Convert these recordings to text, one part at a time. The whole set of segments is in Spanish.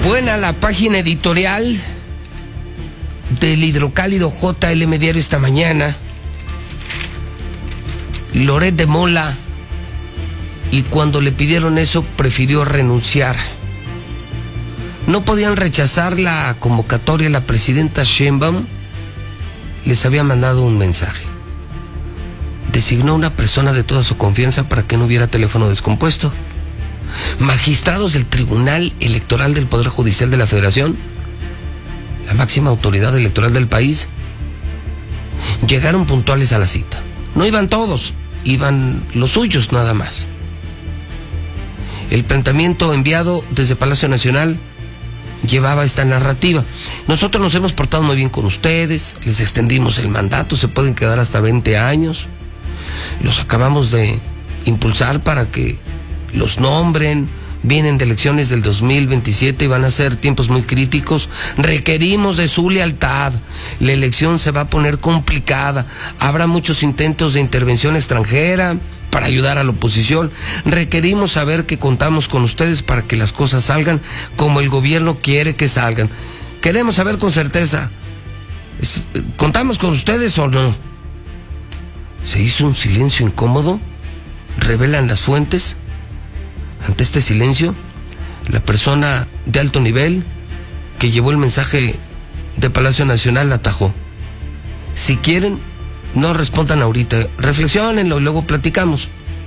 Buena la página editorial del hidrocálido JLM Diario esta mañana. Loret de Mola, y cuando le pidieron eso prefirió renunciar. No podían rechazar la convocatoria. La presidenta Sheinbaum les había mandado un mensaje. Designó una persona de toda su confianza para que no hubiera teléfono descompuesto. Magistrados del Tribunal Electoral del Poder Judicial de la Federación, la máxima autoridad electoral del país, llegaron puntuales a la cita. No iban todos, iban los suyos nada más. El planteamiento enviado desde Palacio Nacional llevaba esta narrativa: nosotros nos hemos portado muy bien con ustedes, les extendimos el mandato, se pueden quedar hasta 20 años, los acabamos de impulsar para que los nombren, vienen de elecciones del 2027 y van a ser tiempos muy críticos, requerimos de su lealtad, la elección se va a poner complicada, habrá muchos intentos de intervención extranjera para ayudar a la oposición, requerimos saber que contamos con ustedes para que las cosas salgan como el gobierno quiere que salgan. Queremos saber con certeza, ¿contamos con ustedes o no? Se hizo un silencio incómodo. Revelan las fuentes. Ante este silencio, la persona de alto nivel que llevó el mensaje de Palacio Nacional atajó: si quieren, no respondan ahorita, reflexionenlo y luego platicamos.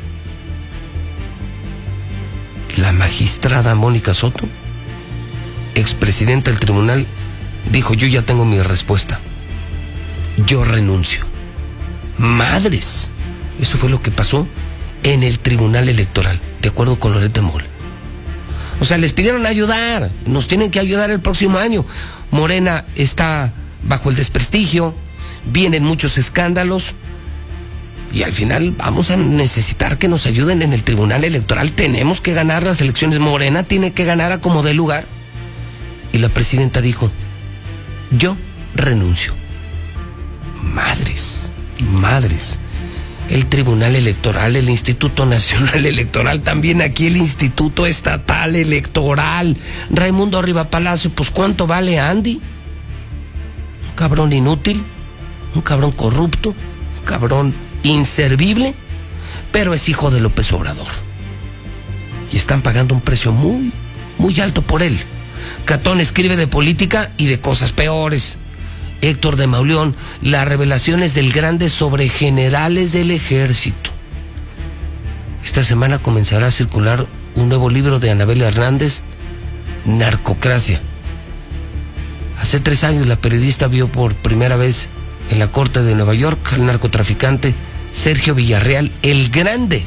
La magistrada Mónica Soto, expresidenta del tribunal, dijo: yo ya tengo mi respuesta, yo renuncio. Madres, eso fue lo que pasó en el Tribunal Electoral, de acuerdo con Loret de Mola. O sea, les pidieron ayudar, nos tienen que ayudar el próximo año. Morena está bajo el desprestigio, vienen muchos escándalos y al final vamos a necesitar que nos ayuden en el Tribunal Electoral. Tenemos que ganar las elecciones, Morena tiene que ganar a como dé lugar. Y la presidenta dijo: yo renuncio. Madres, madres. El Tribunal Electoral, el Instituto Nacional Electoral, también aquí el Instituto Estatal Electoral. Raimundo Riva Palacio, pues ¿cuánto vale Andy? Un cabrón inútil, un cabrón corrupto, un cabrón inservible, pero es hijo de López Obrador. Y están pagando un precio muy, muy alto por él. Catón escribe de política y de cosas peores. Héctor de Mauleón, las revelaciones del Grande sobre generales del ejército. Esta semana comenzará a circular un nuevo libro de Anabel Hernández, Narcocracia. Hace 3 años la periodista vio por primera vez en la corte de Nueva York al narcotraficante Sergio Villarreal, el Grande.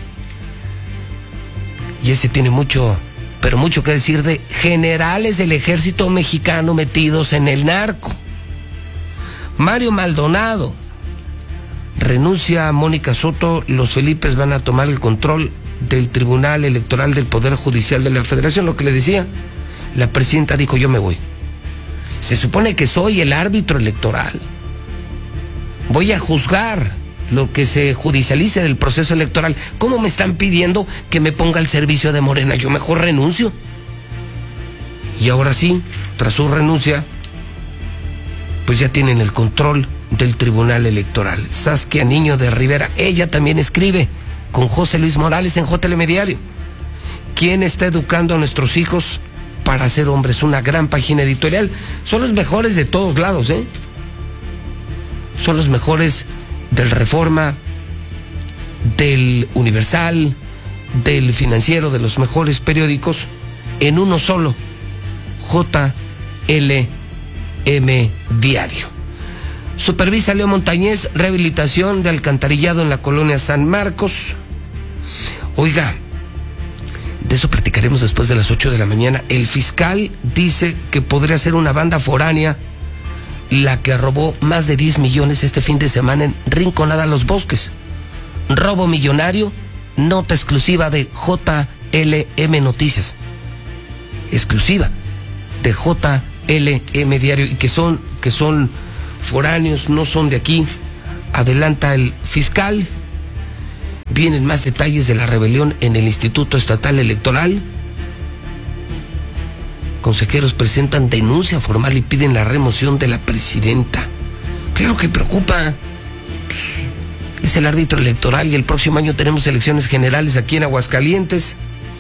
Y ese tiene mucho, pero mucho que decir de generales del ejército mexicano metidos en el narco. Mario Maldonado, renuncia a Mónica Soto, los Felipes van a tomar el control del Tribunal Electoral del Poder Judicial de la Federación. Lo que le decía, la presidenta dijo: yo me voy. Se supone que soy el árbitro electoral. Voy a juzgar lo que se judicialice del proceso electoral. ¿Cómo me están pidiendo que me ponga al servicio de Morena? Yo mejor renuncio. Y ahora sí, tras su renuncia, pues ya tienen el control del Tribunal Electoral. Saskia Niño de Rivera, ella también escribe con José Luis Morales en JLM Diario. ¿Quién está educando a nuestros hijos para ser hombres? Una gran página editorial. Son los mejores de todos lados, ¿eh? Son los mejores del Reforma, del Universal, del Financiero, de los mejores periódicos, en uno solo: JLM Diario. Supervisa Leo Montañez rehabilitación de alcantarillado en la colonia San Marcos. Oiga, de eso platicaremos después de las 8 de la mañana. El fiscal dice que podría ser una banda foránea la que robó más de 10 millones este fin de semana en Rinconada Los Bosques. Robo millonario, nota exclusiva de JLM Noticias. Exclusiva de JLM Diario, y que son foráneos, no son de aquí. Adelanta el fiscal. Vienen más detalles de la rebelión en el Instituto Estatal Electoral. consejeros presentan denuncia formal y piden la remoción de la presidenta. Claro que preocupa. Es el árbitro electoral y el próximo año tenemos elecciones generales aquí en Aguascalientes.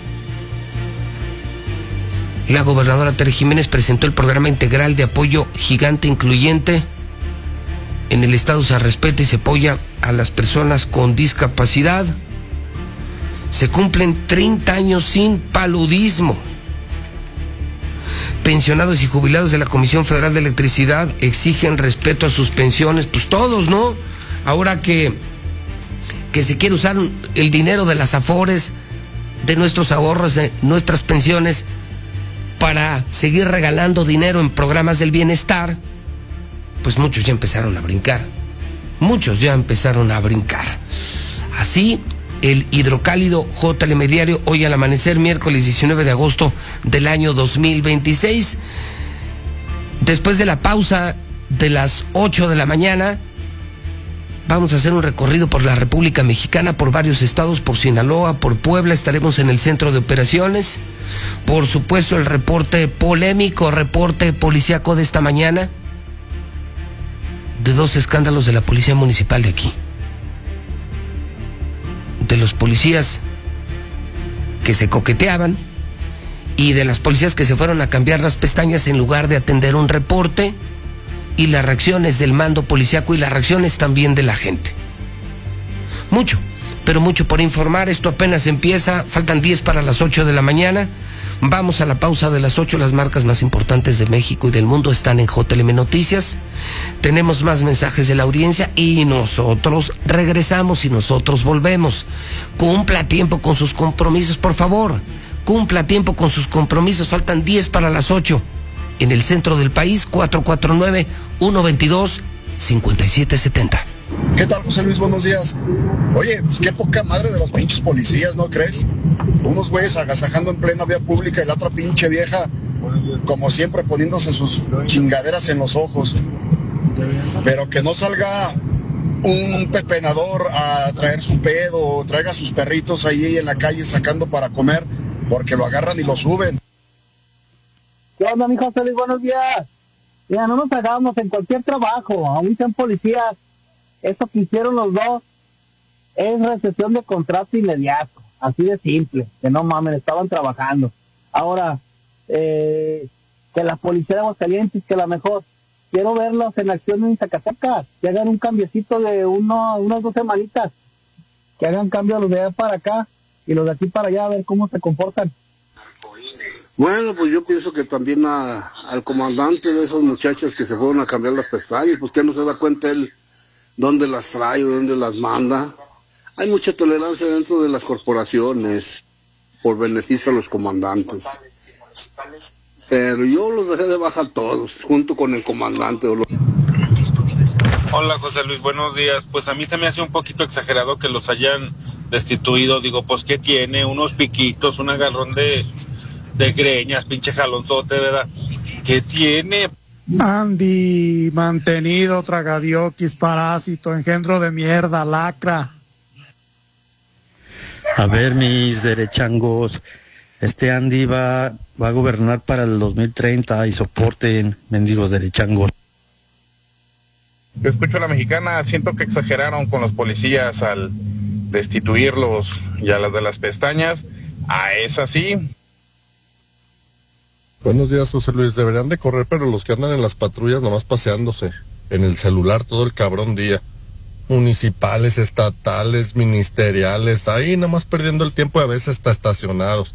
La gobernadora Tere Jiménez presentó el programa integral de apoyo gigante incluyente. En el estado se respeta y se apoya a las personas con discapacidad. Se cumplen 30 años sin paludismo. Pensionados y jubilados de la Comisión Federal de Electricidad exigen respeto a sus pensiones. Pues todos, ¿no? Ahora que se quiere usar el dinero de las afores, de nuestros ahorros, de nuestras pensiones, para seguir regalando dinero en programas del bienestar, pues muchos ya empezaron a brincar. Muchos ya empezaron a brincar. Así, el hidrocálido JLM Diario, hoy al amanecer, miércoles 19 de agosto del año 2026. Después de la pausa de las 8 de la mañana, vamos a hacer un recorrido por la República Mexicana, por varios estados, por Sinaloa, por Puebla. Estaremos en el centro de operaciones. Por supuesto, el reporte polémico, reporte policíaco de esta mañana, de 2 escándalos de la policía municipal de aquí. De los policías que se coqueteaban y de las policías que se fueron a cambiar las pestañas en lugar de atender un reporte, y las reacciones del mando policíaco y las reacciones también de la gente. Mucho, pero mucho por informar. Esto apenas empieza, faltan 10 para las 8 de la mañana. Vamos a la pausa de las 8. Las marcas más importantes de México y del mundo están en JLM Noticias. Tenemos más mensajes de la audiencia y nosotros regresamos y nosotros volvemos. Cumpla a tiempo con sus compromisos, por favor. Cumpla a tiempo con sus compromisos. Faltan 10 para las 8. En el centro del país, 449-122-5770. ¿Qué tal, José Luis? Buenos días. Oye, pues qué poca madre de los pinches policías, ¿no crees? Unos güeyes agasajando en plena vía pública y la otra pinche vieja, como siempre, poniéndose sus chingaderas en los ojos. Pero que no salga un pepenador a traer su pedo o traiga a sus perritos ahí en la calle sacando para comer, porque lo agarran y lo suben. ¿Qué onda, mi José Luis? Buenos días. Mira, no nos hagamos en cualquier trabajo, aún sean policías. Eso que hicieron los dos es recesión de contrato inmediato, así de simple, que no mames, estaban trabajando. Ahora, que la policía de Aguascalientes, que la mejor, quiero verlos en acción en Zacatecas, que hagan un cambiecito de unas 2 semanitas, que hagan cambio los de allá para acá y los de aquí para allá, a ver cómo se comportan. Bueno, pues yo pienso que también al comandante de esas muchachas que se fueron a cambiar las pestañas, pues que no se da cuenta él dónde las trae o dónde las manda. Hay mucha tolerancia dentro de las corporaciones por beneficio a los comandantes. Pero yo los dejé de baja todos, junto con el comandante. Hola, José Luis, buenos días. Pues a mí se me hace un poquito exagerado que los hayan destituido. Digo, pues ¿qué tiene? Unos piquitos, un agarrón de greñas, pinche jalonzote, ¿verdad? ¿Qué tiene? Andy, mantenido, tragadiokis, parásito, engendro de mierda, lacra. A ver, mis derechangos, Andy va a gobernar para el 2030 y soporten, mendigos derechangos. Yo escucho a la mexicana, siento que exageraron con los policías al destituirlos y a las de las pestañas, a esa sí. Buenos días, José Luis. Deberían de correr, pero los que andan en las patrullas nomás paseándose en el celular todo el cabrón día. Municipales, estatales, ministeriales, ahí nomás perdiendo el tiempo, a veces hasta estacionados.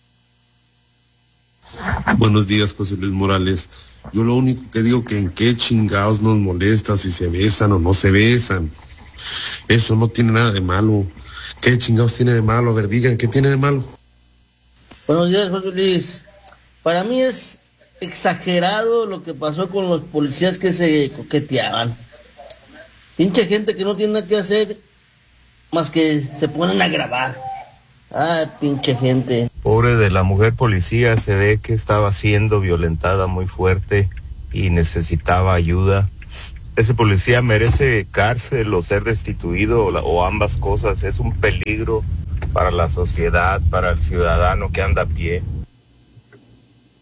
Buenos días, José Luis Morales. Yo lo único que digo que en qué chingados nos molesta si se besan o no se besan. Eso no tiene nada de malo. ¿Qué chingados tiene de malo? A ver, digan, ¿qué tiene de malo? Buenos días, José Luis. Para mí es exagerado lo que pasó con los policías que se coqueteaban. Pinche gente que no tiene nada que hacer más que se ponen a grabar. Ah, pinche gente. Pobre de la mujer policía, se ve que estaba siendo violentada muy fuerte y necesitaba ayuda. Ese policía merece cárcel o ser destituido o ambas cosas. Es un peligro para la sociedad, para el ciudadano que anda a pie.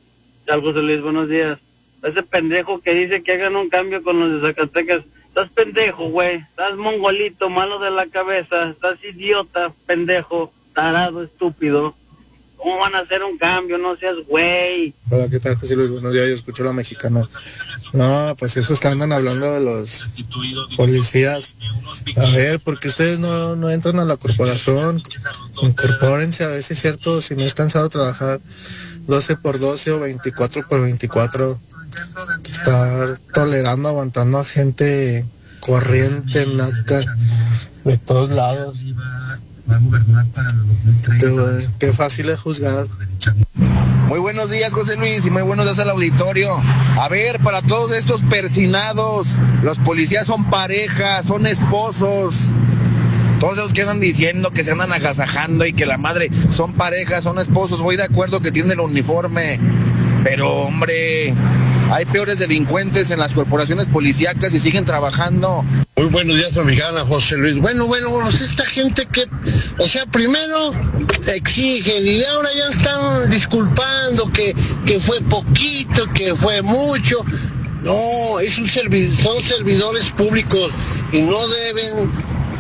José Luis, buenos días. Ese pendejo que dice que hagan un cambio con los de Zacatecas, estás pendejo, güey, estás mongolito, malo de la cabeza, estás idiota, pendejo, tarado, estúpido. ¿Cómo van a hacer un cambio? No seas güey. Hola, ¿qué tal, José Luis? Buenos días, yo escucho La Mexicana. No, pues eso andan hablando de los policías. A ver, porque ustedes no entran a la corporación, incorpórense a ver si es cierto, si no es cansado trabajar 12x12 o 24x24, estar tolerando, aguantando a gente corriente, naca, de todos lados. Va a gobernar para los 2030. Qué fácil es juzgar. Muy buenos días, José Luis, y muy buenos días al auditorio. A ver, para todos estos persinados, los policías son parejas, son esposos. Todos esos que andan diciendo que se andan agasajando y que la madre son parejas, son esposos. Voy de acuerdo que tienen el uniforme, pero hombre, hay peores delincuentes en las corporaciones policíacas y siguen trabajando. Muy buenos días, Mexicana, José Luis. Bueno, esta gente que, o sea, primero exigen y ahora ya están disculpando que fue poquito, que fue mucho. No, son servidores públicos y no deben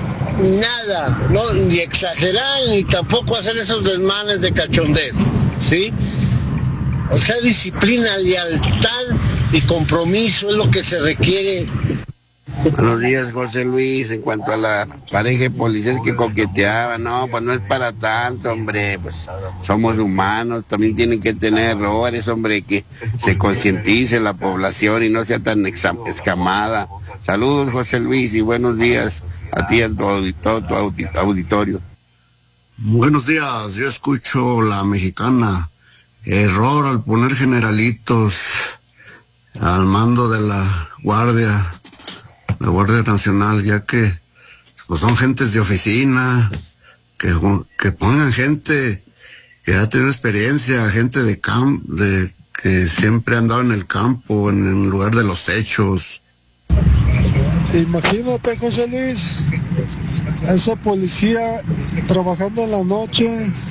nada, no, ni exagerar ni tampoco hacer esos desmanes de cachondez, ¿sí? O sea, disciplina, lealtad y compromiso es lo que se requiere. Buenos días, José Luis. En cuanto a la pareja de policías que coqueteaban, no, pues no es para tanto, hombre, pues somos humanos, también tienen que tener errores, hombre, que se concientice la población y no sea tan escamada. Saludos, José Luis, y buenos días a ti y a todo tu auditorio. Buenos días, yo escucho La Mexicana. Error al poner generalitos al mando de la Guardia Nacional, ya que pues son gentes de oficina, que pongan gente que ya tiene experiencia, gente de que siempre ha andado en el campo, en el lugar de los hechos. Imagínate, José Luis, esa policía trabajando en la noche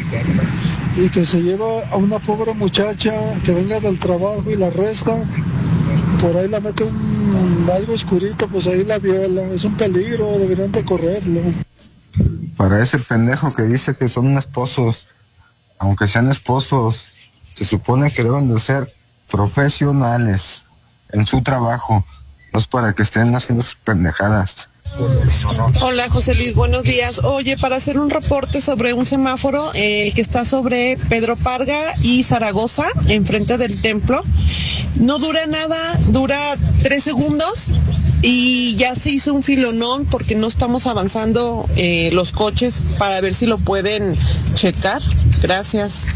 y que se lleva a una pobre muchacha que venga del trabajo y la arresta, por ahí la mete algo oscurito, pues ahí la viola. Es un peligro, deberían de correrlo. Para ese pendejo que dice que son esposos, aunque sean esposos, se supone que deben de ser profesionales en su trabajo, no es para que estén haciendo sus pendejadas. Hola, José Luis, buenos días. Oye, para hacer un reporte sobre un semáforo, el que está sobre Pedro Parga y Zaragoza, enfrente del templo, no dura nada, dura 3 segundos y ya se hizo un filonón porque no estamos avanzando los coches para ver si lo pueden checar. Gracias.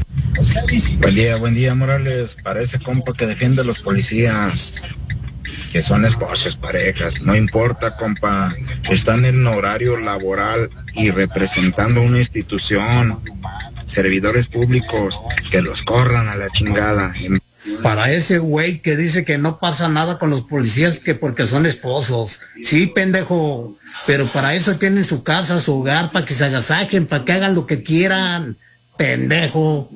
Buen día, Morales. Para ese compa que defiende a los policías, que son esposos, parejas, no importa, compa, están en horario laboral y representando una institución, servidores públicos, que los corran a la chingada. Para ese güey que dice que no pasa nada con los policías que porque son esposos, sí, pendejo, pero para eso tienen su casa, su hogar, para que se agasajen, para que hagan lo que quieran, pendejo.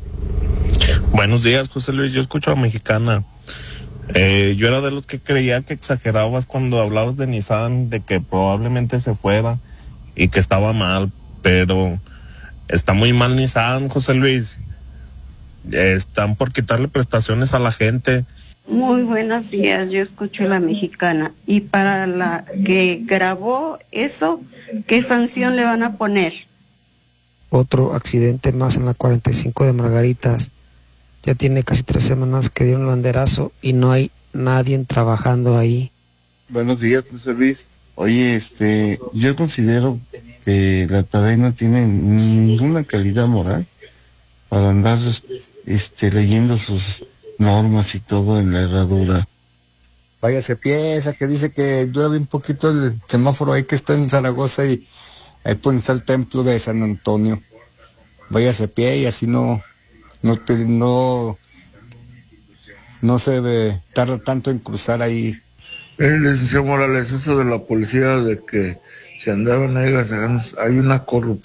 Buenos días, José Luis, yo escucho a Mexicana. Yo era de los que creía que exagerabas cuando hablabas de Nissan, de que probablemente se fuera y que estaba mal, pero está muy mal Nissan, José Luis. Están por quitarle prestaciones a la gente. Muy buenos días, yo escucho La Mexicana. Y para la que grabó eso, ¿qué sanción le van a poner? Otro accidente más en la 45 de Margaritas. Ya tiene casi 3 semanas que dieron el banderazo y no hay nadie trabajando ahí. Buenos días, José Luis. Oye, yo considero que la TADEI no tiene ninguna calidad moral para andar leyendo sus normas y todo en la herradura. Váyase pie, esa que dice que dura bien poquito el semáforo ahí que está en Zaragoza y ahí por está el templo de San Antonio. Váyase pie y así no se tarda tanto en cruzar ahí. Licenciado Morales, eso de la policía de que se andaban ahí, hay una corrupción